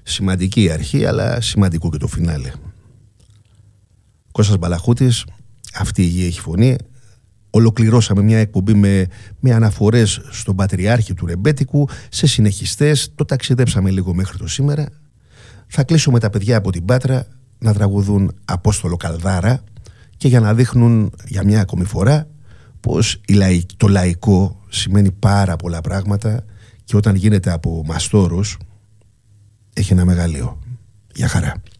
Σημαντική η αρχή, αλλά σημαντικό και το φινάλε. Κώστας Μπαλαχούτης, αυτή η γη έχει φωνή. Ολοκληρώσαμε μια εκπομπή με αναφορές στον Πατριάρχη του Ρεμπέτικου, σε συνεχιστές, το ταξιδέψαμε λίγο μέχρι το σήμερα. Θα κλείσουμε τα παιδιά από την Πάτρα να τραγουδούν Απόστολο Καλδάρα και για να δείχνουν για μια ακόμη φορά πως το λαϊκό σημαίνει πάρα πολλά πράγματα και όταν γίνεται από μαστόρους έχει ένα μεγαλείο. Γεια χαρά.